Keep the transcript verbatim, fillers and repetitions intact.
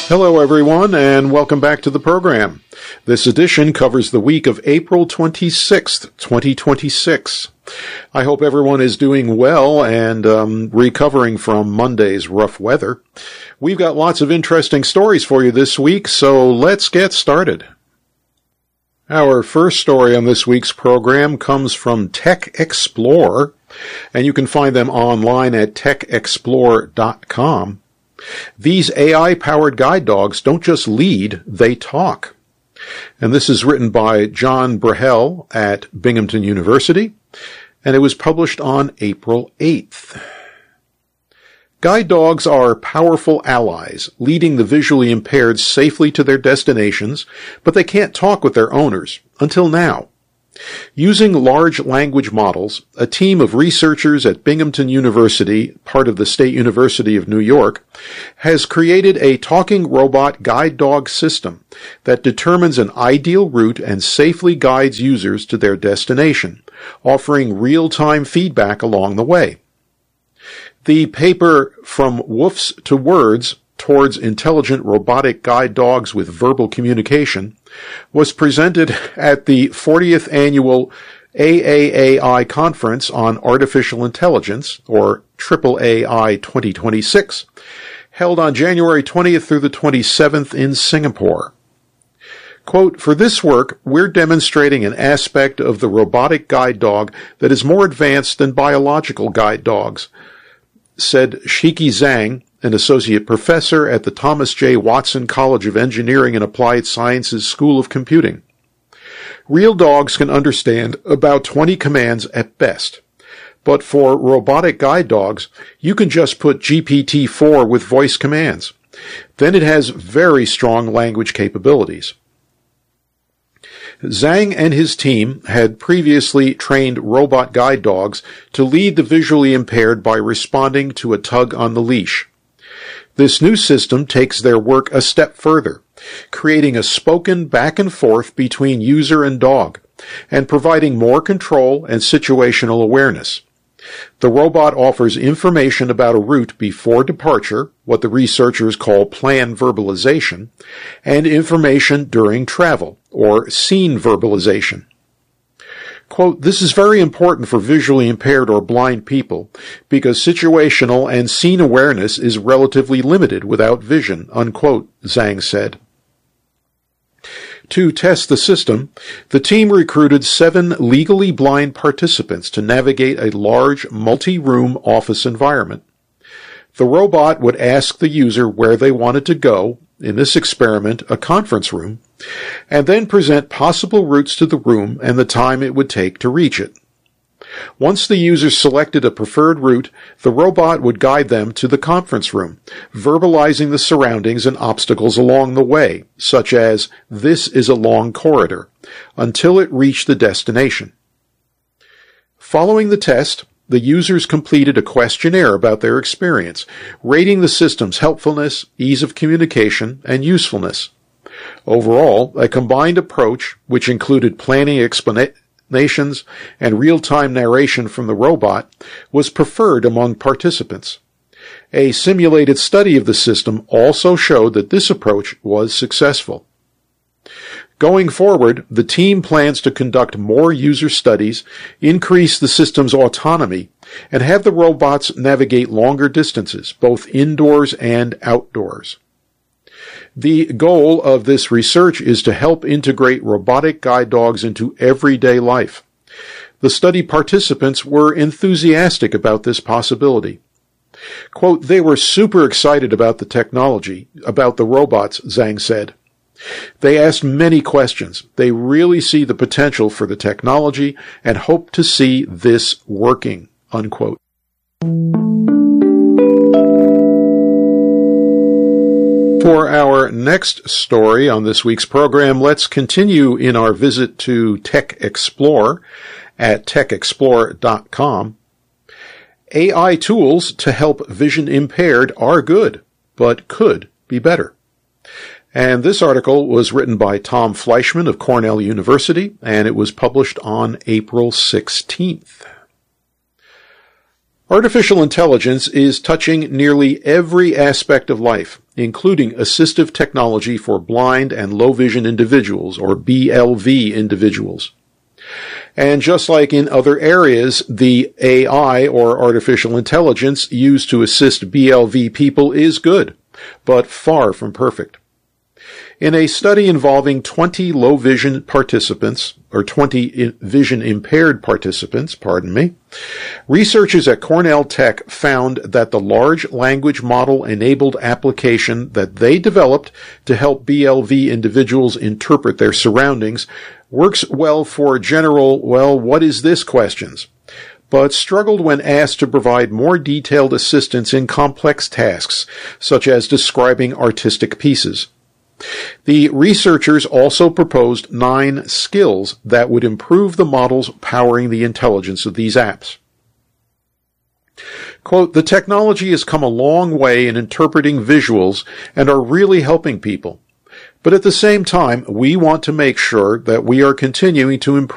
Hello, everyone, and welcome back to the program. This edition covers the week of April twenty-sixth, twenty twenty-six. I hope everyone is doing well and um, recovering from Monday's rough weather. We've got lots of interesting stories for you this week, so let's get started. Our first story on this week's program comes from Tech Explorer, and you can find them online at tech explore dot com. These A I-powered guide dogs don't just lead, they talk. And this is written by John Brahel at Binghamton University, and it was published on April eighth. Guide dogs are powerful allies, leading the visually impaired safely to their destinations, but they can't talk with their owners, until now. Using large language models, a team of researchers at Binghamton University, part of the State University of New York, has created a talking robot guide dog system that determines an ideal route and safely guides users to their destination, offering real-time feedback along the way. The paper From Woofs to Words Towards Intelligent Robotic Guide Dogs with Verbal Communication was presented at the fortieth Annual A A A I Conference on Artificial Intelligence, or triple A I twenty twenty-six, held on January twentieth through the twenty-seventh in Singapore. Quote, "For this work, we're demonstrating an aspect of the robotic guide dog that is more advanced than biological guide dogs," said Shiki Zhang, an associate professor at the Thomas J. Watson College of Engineering and Applied Sciences School of Computing. Real dogs can understand about twenty commands at best. But for robotic guide dogs, you can just put G P T four with voice commands. Then it has very strong language capabilities. Zhang and his team had previously trained robot guide dogs to lead the visually impaired by responding to a tug on the leash. This new system takes their work a step further, creating a spoken back and forth between user and dog, and providing more control and situational awareness. The robot offers information about a route before departure, what the researchers call plan verbalization, and information during travel, or scene verbalization. Quote, "This is very important for visually impaired or blind people because situational and scene awareness is relatively limited without vision," unquote, Zhang said. To test the system, the team recruited seven legally blind participants to navigate a large multi-room office environment. The robot would ask the user where they wanted to go, in this experiment, a conference room, and then present possible routes to the room and the time it would take to reach it. Once the user selected a preferred route, the robot would guide them to the conference room, verbalizing the surroundings and obstacles along the way, such as, "This is a long corridor," until it reached the destination. Following the test, the users completed a questionnaire about their experience, rating the system's helpfulness, ease of communication, and usefulness. Overall, a combined approach, which included planning explanations and real-time narration from the robot, was preferred among participants. A simulated study of the system also showed that this approach was successful. Going forward, the team plans to conduct more user studies, increase the system's autonomy, and have the robots navigate longer distances, both indoors and outdoors. The goal of this research is to help integrate robotic guide dogs into everyday life. The study participants were enthusiastic about this possibility. Quote, "They were super excited about the technology, about the robots," Zhang said. "They asked many questions. They really see the potential for the technology and hope to see this working," unquote. For our next story on this week's program, let's continue in our visit to Tech Explorer at tech explore dot com. A I tools to help vision impaired are good, but could be better. And this article was written by Tom Fleischman of Cornell University, and it was published on April sixteenth. Artificial intelligence is touching nearly every aspect of life, including assistive technology for blind and low vision individuals, or B L V individuals. And just like in other areas, the A I, or artificial intelligence, used to assist B L V people is good, but far from perfect. In a study involving twenty low vision participants, or twenty vision impaired participants, pardon me, researchers at Cornell Tech found that the large language model enabled application that they developed to help B L V individuals interpret their surroundings works well for general, well, what is this questions, but struggled when asked to provide more detailed assistance in complex tasks, such as describing artistic pieces. The researchers also proposed nine skills that would improve the models powering the intelligence of these apps. Quote, the technology has come a long way in interpreting visuals and are really helping people. But at the same time, we want to make sure that we are continuing to improve